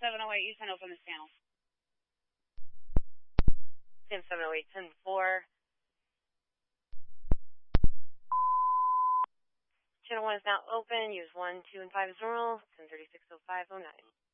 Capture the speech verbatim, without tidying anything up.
seven oh eight, Eastern, open this panel. ten seven oh eight, ten four. Channel one is now open. Use one, two, and five as normal. ten thirty-six oh five oh nine.